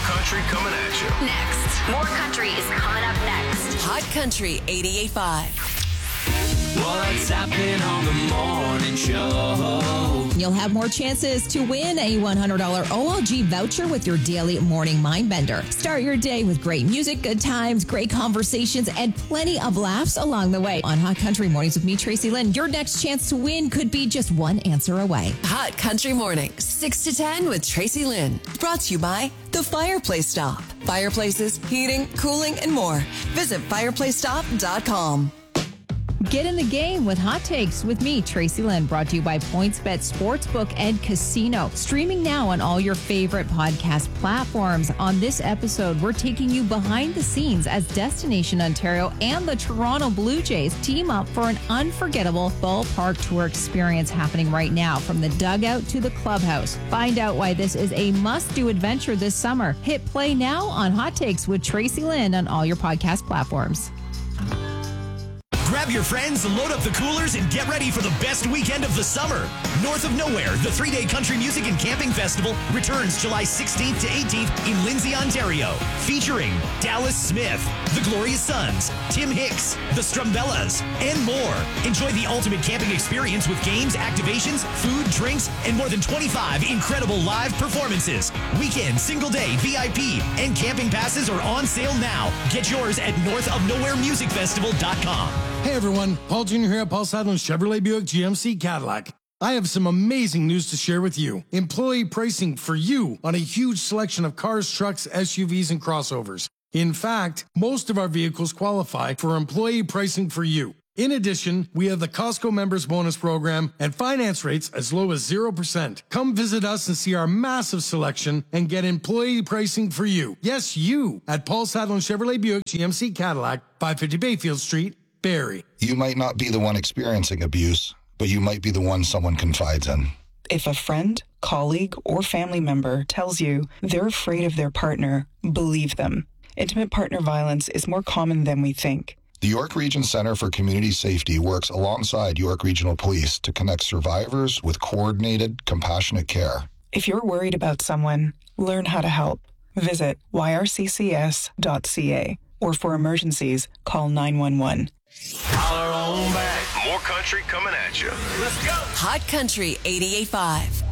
country coming at you. Next. More country is coming up next. Hot Country 88.5. What's happening on the morning show? You'll have more chances to win a $100 OLG voucher with your daily morning mind bender. Start your day with great music, good times, great conversations, and plenty of laughs along the way. On Hot Country Mornings with me, Tracy Lynn, your next chance to win could be just one answer away. Hot Country Mornings, 6 to 10 with Tracy Lynn. Brought to you by The Fireplace Stop. Fireplaces, heating, cooling, and more. Visit fireplacestop.com. Get in the game with Hot Takes with me, Tracy Lynn, brought to you by PointsBet Sportsbook and Casino. Streaming now on all your favorite podcast platforms. On this episode, we're taking you behind the scenes as Destination Ontario and the Toronto Blue Jays team up for an unforgettable ballpark tour experience happening right now, from the dugout to the clubhouse. Find out why this is a must-do adventure this summer. Hit play now on Hot Takes with Tracy Lynn on all your podcast platforms. Grab your friends, load up the coolers, and get ready for the best weekend of the summer. North of Nowhere, the 3-day country music and camping festival returns July 16th to 18th in Lindsay, Ontario. Featuring Dallas Smith, the Glorious Sons, Tim Hicks, the Strumbellas, and more. Enjoy the ultimate camping experience with games, activations, food, drinks, and more than 25 incredible live performances. Weekend, single day, VIP, and camping passes are on sale now. Get yours at northofnowheremusicfestival.com. Hey everyone, Paul Jr. here at Paul Sadler Chevrolet Buick GMC Cadillac. I have some amazing news to share with you. Employee pricing for you on a huge selection of cars, trucks, SUVs, and crossovers. In fact, most of our vehicles qualify for employee pricing for you. In addition, we have the Costco Members Bonus Program and finance rates as low as 0%. Come visit us and see our massive selection and get employee pricing for you. Yes, you, at Paul Sadler Chevrolet Buick GMC Cadillac, 550 Bayfield Street, Barrie. You might not be the one experiencing abuse, but you might be the one someone confides in. If a friend, colleague, or family member tells you they're afraid of their partner, believe them. Intimate partner violence is more common than we think. The York Region Center for Community Safety works alongside York Regional Police to connect survivors with coordinated, compassionate care. If you're worried about someone, learn how to help. Visit yrccs.ca, or for emergencies, call 911. Holler on back. More country coming at you. Let's go. Hot Country 88.5.